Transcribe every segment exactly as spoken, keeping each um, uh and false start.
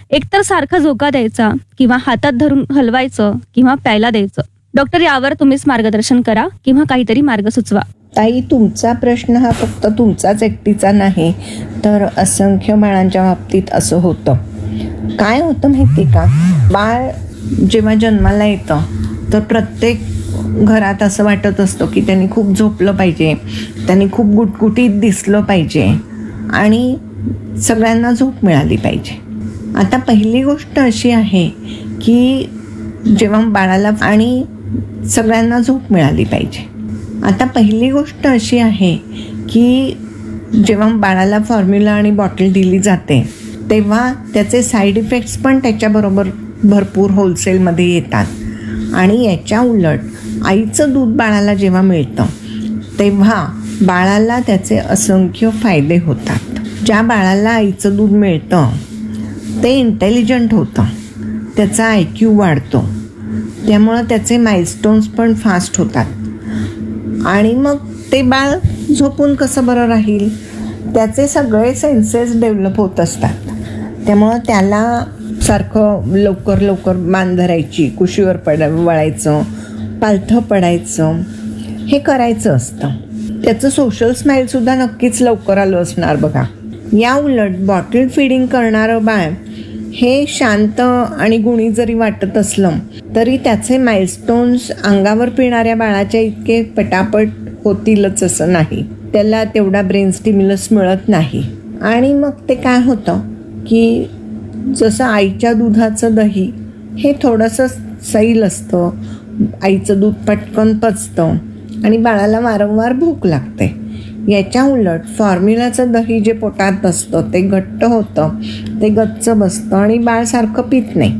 एकतर सारखा झोका द्यायचा किंवा हातात धरून हलवायचं किंवा प्यायला द्यायचं. डॉक्टर, यावर तुम्हीच मार्गदर्शन करा किंवा काहीतरी मार्ग सुचवा. ताई, तुमचा प्रश्न हा फक्त तुमचाच एकटीचा नाही, तर असंख्य बाळांच्या बाबतीत असं होतं. काय होतं माहिती का, बाळ जेव्हा जन्माला येतं तर प्रत्येक घरात असं वाटत असतं की त्यांनी खूप झोपलं पाहिजे, त्यांनी खूप गुटगुटीत दिसलं पाहिजे आणि सगळ्यांना झोप मिळाली पाहिजे. आता पहिली गोष्ट अशी आहे की जेव्हा बाळाला आणि सगळ्यांना झोप मिळाली पाहिजे. आता पहिली गोष्ट अशी आहे की जेव्हा बाळाला फॉर्म्युला आणि बॉटल दिली जाते तेव्हा त्याचे साईड इफेक्ट्स पण त्याच्याबरोबर भरपूर होलसेलमध्ये येतात. आणि याच्या उलट आईचं दूध बाळाला जेव्हा मिळतं तेव्हा बाळाला त्याचे असंख्य फायदे होतात. ज्या बाळाला आईचं दूध मिळतं ते इंटेलिजंट होतं, त्याचा आय क्यू वाढतो, त्यामुळं त्याचे माइलस्टोन्स पण फास्ट होतात. आणि मग ते बाळ झोपून कसं बरं राहील, त्याचे सगळे सेन्सेस डेव्हलप होत असतात. त्यामुळं त्याला सारखं लवकर लवकर मान धरायची, कुशीवर पड वळायचं, पालथं पडायचं, हे करायचं असतं. त्याचं सोशल स्माईलसुद्धा नक्कीच लवकर आलं असणार बघा. या उलट बॉटल फिडिंग करणारं बाळ हे शांत आणि गुणी जरी वाटत असलं तरी त्याचे माइलस्टोन्स अंगावर पिणाऱ्या बाळाच्या इतके पटापट होतीलच असं नाही. त्याला तेवढा ब्रेन स्टिम्युलस मिळत नाही. आणि मग ते काय होतं की जसं आईच्या दुधाचं दही हे थोडंसं सैल असतं, आईचं दूध पटकन पचतं आणि बाळाला वारंवार भूक लागते. याच्या उलट फॉर्म्युलाचं दही जे पोटात असतं ते घट्ट होतं, ते गच्च बसतं आणि बाळ सारखं पित नाही.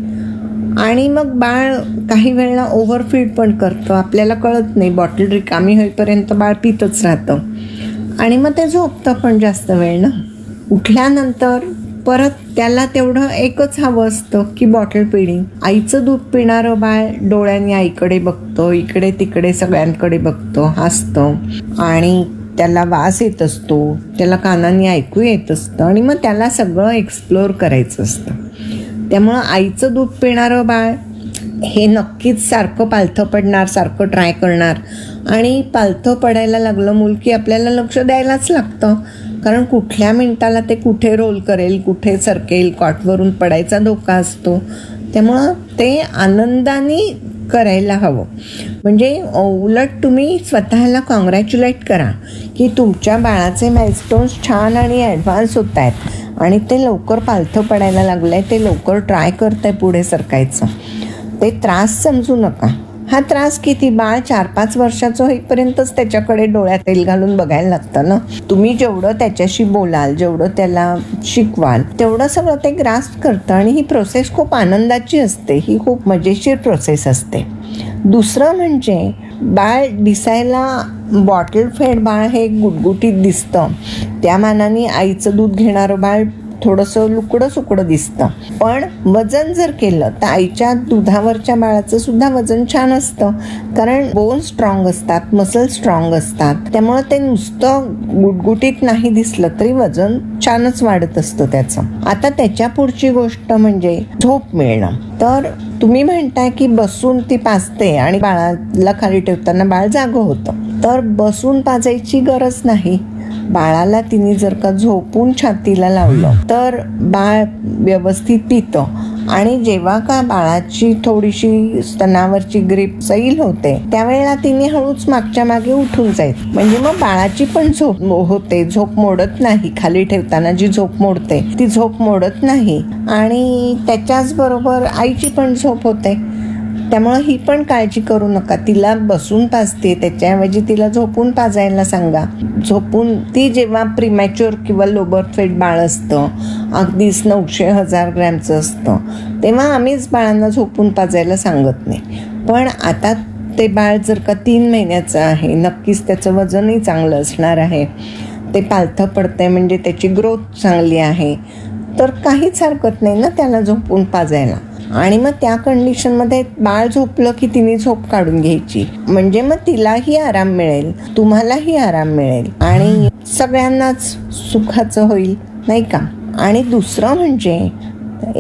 आणि मग बाळ काही वेळेला ओव्हरफीड पण करतं, आपल्याला कळत नाही. बॉटल रिकामी होईपर्यंत बाळ पितच राहतं आणि मग ते झोपतं पण जास्त वेळ ना. उठल्यानंतर परत त्याला तेवढं एकच हवं असतं की बॉटल फिडिंग. आईचं दूध पिणारं बाळ डोळ्यांनी आईकडे बघतं, इकडे तिकडे सगळ्यांकडे बघतं, हसतं आणि त्याला वास येत असतो, त्याला कानांनी ऐकू येत असतं आणि मग त्याला सगळं एक्सप्लोअर करायचं असतं. त्यामुळं आईचं दूध पिणारं बाळ हे नक्कीच सारखं पालथं पडणार, सारखं ट्राय करणार. आणि पालथं पडायला लागलं मूल की आपल्याला लक्ष द्यायलाच लागतं, कारण कुठल्या मिनिटाला ते कुठे रोल करेल, कुठे सरकेल, कॉटवरून पडायचा धोका असतो. त्यामुळं ते आनंदाने करायला हवं. म्हणजे उलट तुम्ही स्वतःला कॉंग्रॅच्युलेट करा की तुमच्या बाळाचे माइलस्टोन्स छान आणि ॲडव्हान्स होत आहेत आणि ते लवकर पालथं पडायला लागलं आहे, ते लवकर ट्राय करत आहे पुढे सरकायचं. ते त्रास समजू नका. हा त्रास किती, बाळ चार पाच वर्षाचं होईपर्यंतच त्याच्याकडे डोळ्यात तेल घालून बघायला लागतं ना. तुम्ही जेवढं त्याच्याशी बोलाल, जेवढं त्याला शिकवाल तेवढं सगळं ते ग्रास्प करतं आणि ही प्रोसेस खूप आनंदाची असते, ही खूप मजेशीर प्रोसेस असते. दुसरं म्हणजे बाळ दिसायला बॉटल फेड बाळ हे गुटगुटीत दिसतं, त्या मानाने आईचं दूध घेणारं बाळ थोडंसं लुकडं सुकडं दिसतं. पण वजन जर केलं तर आईच्या दुधावरच्या बाळाचं सुद्धा वजन छान असतं, कारण बोन स्ट्रॉंग असतात, मसल स्ट्रॉंग असतात. त्यामुळं ते नुसतं गुटगुटीत नाही दिसलं तरी वजन छानच वाढत असतं त्याचं. आता त्याच्या पुढची गोष्ट म्हणजे झोप मिळणं. तर तुम्ही म्हणताय की बसून ती पाजते आणि बाळाला खाली ठेवताना बाळ जागं होतं, तर बसून पाजायची गरज नाही. बाळाला तिने जर का झोपून छातीला लावलं तर बाळ व्यवस्थित पितं आणि जेव्हा का बाळाची थोडीशी स्तनावरची ग्रीप सैल होते त्यावेळेला तिने हळूच मागच्या मागे उठून जाईल. म्हणजे मग बाळाची पण झोप होते, झोप मोडत नाही. खाली ठेवताना जी झोप मोडते ती झोप मोडत नाही आणि त्याच्याच बरोबर आईची पण झोप होते. त्यामुळं ही पण काळजी करू नका. तिला बसून पाजते त्याच्याऐवजी तिला झोपून पाजायला सांगा. झोपून ती जेव्हा प्रीमॅच्युअर किंवा लो बर्थ वेट बाळ असतं, अगदीच नऊशे हजार ग्रॅमचं असतं, तेव्हा आम्हीच बाळांना झोपून पाजायला सांगत नाही. पण आता ते बाळ जर का तीन महिन्याचं आहे, नक्कीच त्याचं वजनही चांगलं असणार आहे, ते पालथं पडतंय म्हणजे त्याची ग्रोथ चांगली आहे, तर काहीच हरकत नाही ना त्याला झोपून पाजायला. आणि मग त्या कंडिशनमध्ये बाळ झोपलं की तिने झोप काढून घ्यायची, म्हणजे मग तिलाही आराम मिळेल, तुम्हालाही आराम मिळेल आणि सगळ्यांनाच सुखाचं होईल, नाही का. आणि दुसरं म्हणजे